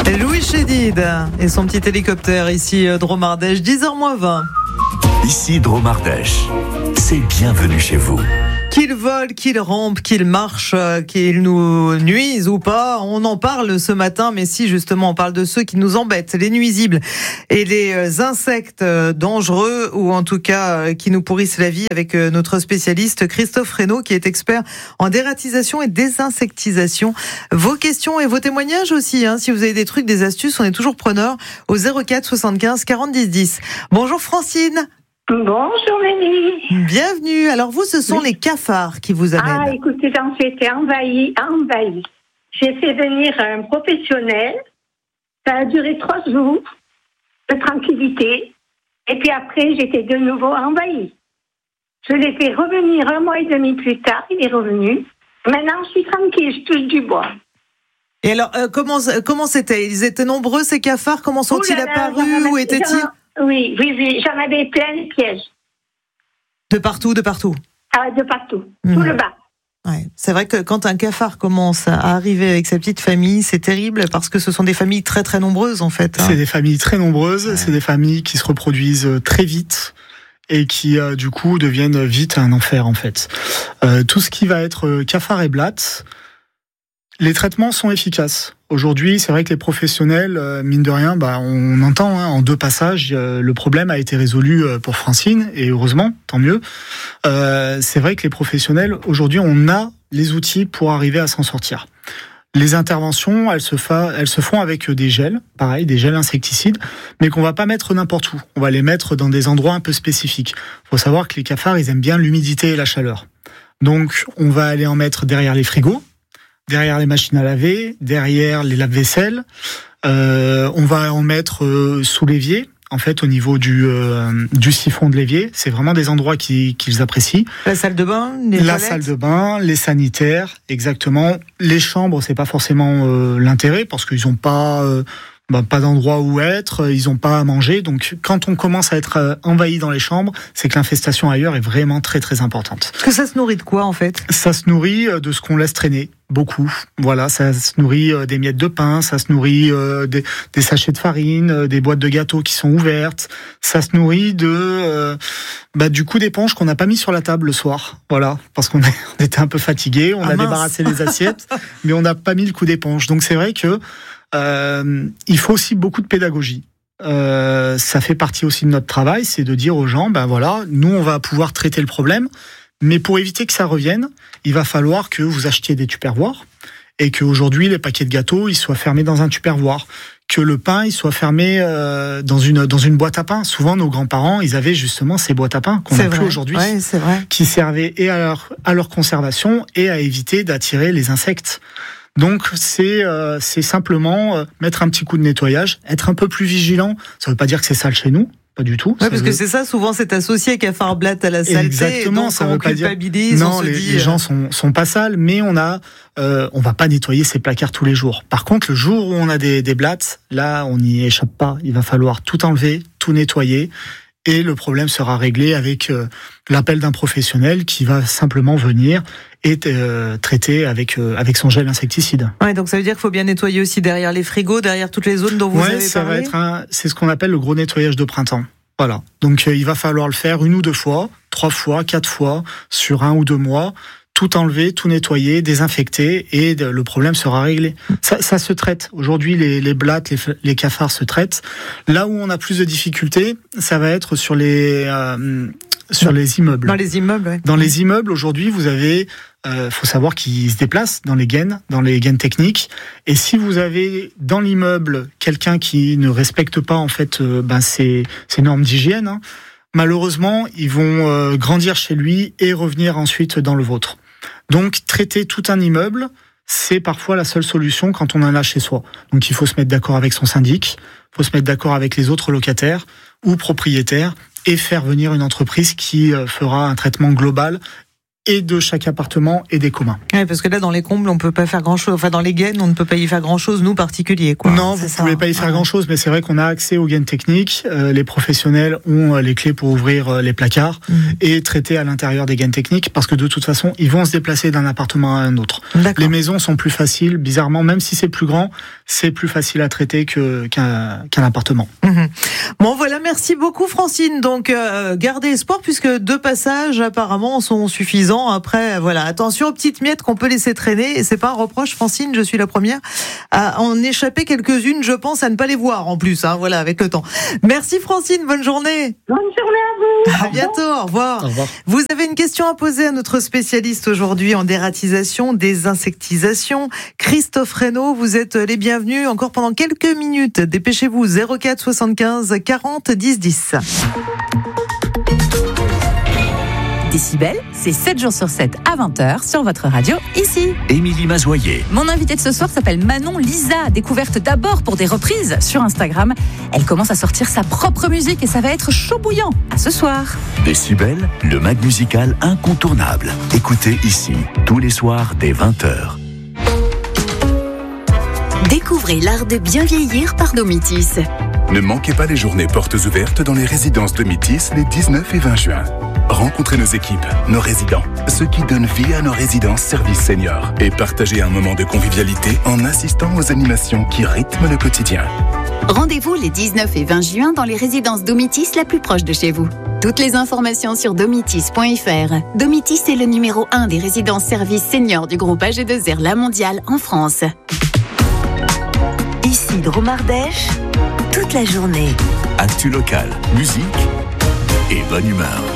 Louis Chédid et son petit hélicoptère ici Dromardèche, 10h-20. Ici Dromardèche, c'est bienvenue chez vous. Qu'il vole, qu'il rampe, qu'il marche, qu'il nous nuise ou pas, on en parle ce matin, mais si justement on parle de ceux qui nous embêtent, les nuisibles et les insectes dangereux ou en tout cas qui nous pourrissent la vie, avec notre spécialiste Christophe Reynaud qui est expert en dératisation et désinsectisation. Vos questions et vos témoignages aussi, si vous avez des trucs, des astuces, on est toujours preneurs au 04 75 40 10 10. Bonjour Francine. Bonjour Mélie. Bienvenue. Alors vous, ce sont les cafards qui vous amènent. Ah, écoutez, j'en suis été envahie. J'ai fait venir un professionnel. Ça a duré 3 jours de tranquillité. Et puis après, j'étais de nouveau envahie. Je l'ai fait revenir 1 mois et demi plus tard. Il est revenu. Maintenant, je suis tranquille. Je touche du bois. Et alors, comment c'était? Ils étaient nombreux, ces cafards? Comment sont-ils apparus? Où étaient-ils? Oui, j'en avais plein les pièges. De partout? Ah, de partout, tout le bas. Ouais. C'est vrai que quand un cafard commence à arriver avec sa petite famille, c'est terrible parce que ce sont des familles très très nombreuses en fait. C'est des familles très nombreuses, c'est des familles qui se reproduisent très vite et qui du coup deviennent vite un enfer en fait. Tout ce qui va être cafard et blattes, les traitements sont efficaces. Aujourd'hui, c'est vrai que les professionnels, mine de rien, on entend en 2 passages, le problème a été résolu pour Francine, et heureusement, tant mieux. C'est vrai que les professionnels, aujourd'hui, on a les outils pour arriver à s'en sortir. Les interventions, elles se font avec des gels, pareil, des gels insecticides, mais qu'on va pas mettre n'importe où. On va les mettre dans des endroits un peu spécifiques. Il faut savoir que les cafards, ils aiment bien l'humidité et la chaleur. Donc, on va aller en mettre derrière les frigos, derrière les machines à laver, derrière les lave-vaisselle. On va en mettre sous l'évier, en fait, au niveau du siphon de l'évier. C'est vraiment des endroits qu'ils apprécient. La salle de bain, la salle de bain, les sanitaires, exactement. Les chambres, c'est pas forcément l'intérêt parce qu'ils ont pas d'endroit où être, ils ont pas à manger. Donc, quand on commence à être envahi dans les chambres, c'est que l'infestation ailleurs est vraiment très très importante. Est-ce que ça se nourrit de quoi en fait? Ça se nourrit de ce qu'on laisse traîner. Beaucoup. Voilà, ça se nourrit des miettes de pain, ça se nourrit des sachets de farine, des boîtes de gâteaux qui sont ouvertes. Ça se nourrit de du coup d'éponge qu'on n'a pas mis sur la table le soir. Voilà, parce qu'on était un peu fatigué, on a débarrassé les assiettes, mais on n'a pas mis le coup d'éponge. Donc c'est vrai que il faut aussi beaucoup de pédagogie. Ça fait partie aussi de notre travail, c'est de dire aux gens, nous on va pouvoir traiter le problème. Mais pour éviter que ça revienne, il va falloir que vous achetiez des tupperwares et qu'aujourd'hui, les paquets de gâteaux, ils soient fermés dans un tupperware. Que le pain, il soit fermé dans une boîte à pain. Souvent, nos grands-parents, ils avaient justement ces boîtes à pain qu'on n'a plus aujourd'hui, qui servaient et à leur conservation et à éviter d'attirer les insectes. Donc, c'est simplement mettre un petit coup de nettoyage, être un peu plus vigilant. Ça ne veut pas dire que c'est sale chez nous. Pas du tout. Ouais, parce que c'est ça, souvent c'est associé cafard blatte à la saleté. Exactement, donc ça on veut pas culpabilise, dire. Non, on se dit. Les gens sont pas sales, mais on va pas nettoyer ses placards tous les jours. Par contre, le jour où on a des blattes, là, on n'y échappe pas. Il va falloir tout enlever, tout nettoyer. Et le problème sera réglé avec l'appel d'un professionnel qui va simplement venir et traiter avec son gel insecticide. Ouais, donc ça veut dire qu'il faut bien nettoyer aussi derrière les frigos, derrière toutes les zones dont vous avez ça parlé. C'est ce qu'on appelle le gros nettoyage de printemps. Voilà. Donc il va falloir le faire 1 ou 2 fois, 3 fois, 4 fois sur 1 ou 2 mois. Tout enlever, tout nettoyer, désinfecter et le problème sera réglé. Ça se traite. Aujourd'hui, les blattes, les cafards se traitent. Là où on a plus de difficultés, ça va être sur les immeubles. Dans les immeubles, ouais. Dans les immeubles, aujourd'hui, vous avez, faut savoir qu'ils se déplacent dans les gaines techniques. Et si vous avez dans l'immeuble quelqu'un qui ne respecte pas en fait, ces normes d'hygiène, malheureusement, ils vont grandir chez lui et revenir ensuite dans le vôtre. Donc, traiter tout un immeuble, c'est parfois la seule solution quand on en a chez soi. Donc, il faut se mettre d'accord avec son syndic, il faut se mettre d'accord avec les autres locataires ou propriétaires et faire venir une entreprise qui fera un traitement global et de chaque appartement et des communs. Ouais, parce que là, dans les combles, on peut pas faire grand-chose. Enfin, dans les gaines, on ne peut pas y faire grand-chose, nous particuliers, quoi. Non, vous pouvez pas y faire grand-chose, mais c'est vrai qu'on a accès aux gaines techniques. Les professionnels ont les clés pour ouvrir les placards et traiter à l'intérieur des gaines techniques, parce que de toute façon, ils vont se déplacer d'un appartement à un autre. D'accord. Les maisons sont plus faciles, bizarrement, même si c'est plus grand, c'est plus facile à traiter qu'un appartement. Bon, voilà, merci beaucoup, Francine. Donc, gardez espoir, puisque 2 passages, apparemment, sont suffisants. Après, voilà, attention aux petites miettes qu'on peut laisser traîner. Et c'est pas un reproche, Francine, je suis la première à en échapper quelques-unes, je pense, à ne pas les voir, en plus, voilà, avec le temps. Merci, Francine, bonne journée. Bonne journée à vous. À bientôt, au revoir. Au revoir. Vous avez une question à poser à notre spécialiste aujourd'hui en dératisation, désinsectisation. Christophe Reynaud, vous êtes les bienvenus encore pendant quelques minutes. Dépêchez-vous, 04 75 40 10 10. Décibel, c'est 7 jours sur 7 à 20h sur votre radio, ici. Émilie Mazoyer. Mon invitée de ce soir s'appelle Manon Lisa, découverte d'abord pour des reprises sur Instagram. Elle commence à sortir sa propre musique et ça va être chaud bouillant. À ce soir. Décibel, le mag musical incontournable. Écoutez ici, tous les soirs dès 20h. Découvrez l'art de bien vieillir par Domitis. Ne manquez pas les journées portes ouvertes dans les résidences Domitis les 19 et 20 juin. Rencontrez nos équipes, nos résidents, ceux qui donnent vie à nos résidences services seniors et partagez un moment de convivialité en assistant aux animations qui rythment le quotidien. Rendez-vous les 19 et 20 juin dans les résidences Domitis la plus proche de chez vous. Toutes les informations sur domitis.fr. Domitis est le numéro 1 des résidences services seniors du groupe AG2R La Mondiale en France. Ici Dromardèche, toute la journée. Actu local, musique et bonne humeur.